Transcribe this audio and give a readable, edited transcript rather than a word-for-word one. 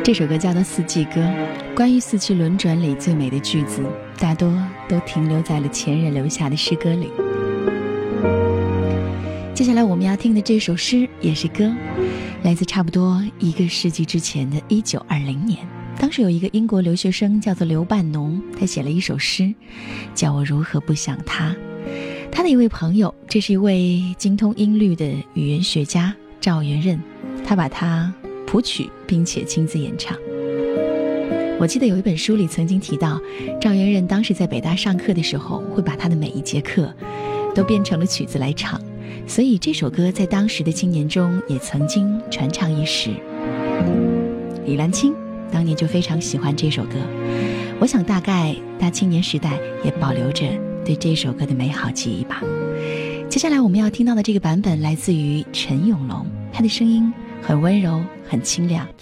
这首歌叫做《四季歌》，关于四季轮转里最美的句子，大多都停留在了前人留下的诗歌里。接下来我们要听的这首诗也是歌，来自差不多1个世纪之前的1920年。当时有一个英国留学生叫做刘半农，他写了一首诗，叫我如何不想他。他的一位朋友，这是一位精通音律的语言学家赵元任，他把它谱曲并且亲自演唱。我记得有一本书里曾经提到，赵元任当时在北大上课的时候，会把他的每一节课都编成了曲子来唱，所以这首歌在当时的青年中也曾经传唱一时。李兰清当年就非常喜欢这首歌，我想大概他青年时代也保留着对这首歌的美好记忆吧。接下来我们要听到的这个版本来自于陈永龙，他的声音很温柔很清亮。